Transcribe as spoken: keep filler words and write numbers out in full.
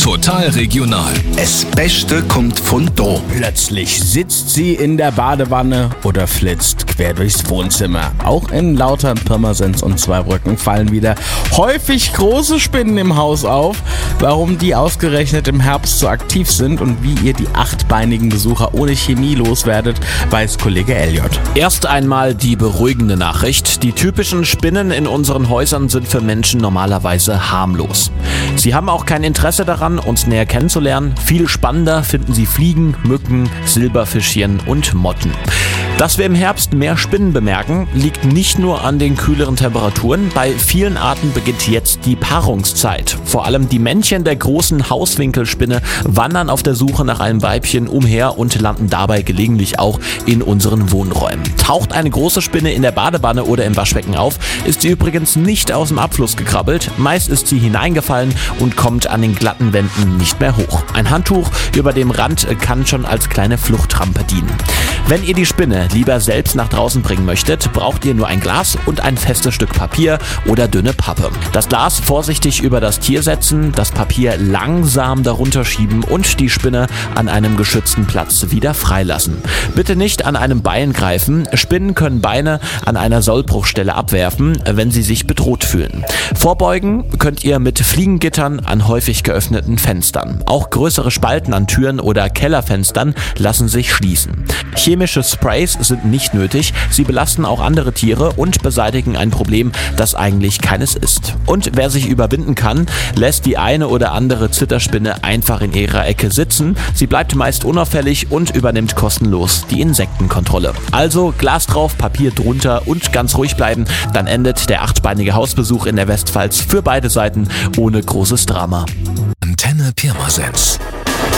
Total regional. Das Beste kommt von da. Plötzlich sitzt sie in der Badewanne oder flitzt quer durchs Wohnzimmer. Auch in Lautern, Pirmasens und Zweibrücken fallen wieder häufig große Spinnen im Haus auf. Warum die ausgerechnet im Herbst so aktiv sind und wie ihr die achtbeinigen Besucher ohne Chemie loswerdet, weiß Kollege Elliot. Erst einmal die beruhigende Nachricht. Die typischen Spinnen in unseren Häusern sind für Menschen normalerweise harmlos. Sie haben auch kein Interesse daran, uns näher kennenzulernen. Viel spannender finden sie Fliegen, Mücken, Silberfischchen und Motten. Dass wir im Herbst mehr Spinnen bemerken, liegt nicht nur an den kühleren Temperaturen. Bei vielen Arten beginnt jetzt die Paarungszeit. Vor allem die Männchen der großen Hauswinkelspinne wandern auf der Suche nach einem Weibchen umher und landen dabei gelegentlich auch in unseren Wohnräumen. Taucht eine große Spinne in der Badewanne oder im Waschbecken auf, ist sie übrigens nicht aus dem Abfluss gekrabbelt. Meist ist sie hineingefallen und kommt an den glatten Wänden nicht mehr hoch. Ein Handtuch über dem Rand kann schon als kleine Fluchtrampe dienen. Wenn ihr die Spinne lieber selbst nach draußen bringen möchtet, braucht ihr nur ein Glas und ein festes Stück Papier oder dünne Pappe. Das Glas vorsichtig über das Tier setzen, das Papier langsam darunter schieben und die Spinne an einem geschützten Platz wieder freilassen. Bitte nicht an einem Bein greifen. Spinnen können Beine an einer Sollbruchstelle abwerfen, wenn sie sich bedroht fühlen. Vorbeugen könnt ihr mit Fliegengittern an häufig geöffneten Fenstern. Auch größere Spalten an Türen oder Kellerfenstern lassen sich schließen. Chemische Sprays sind nicht nötig, sie belasten auch andere Tiere und beseitigen ein Problem, das eigentlich keines ist. Und wer sich überwinden kann, lässt die eine oder andere Zitterspinne einfach in ihrer Ecke sitzen. Sie bleibt meist unauffällig und übernimmt kostenlos die Insektenkontrolle. Also Glas drauf, Papier drunter und ganz ruhig bleiben, dann endet der achtbeinige Hausbesuch in der Westpfalz für beide Seiten ohne großes Drama. Antenne Pirmasens.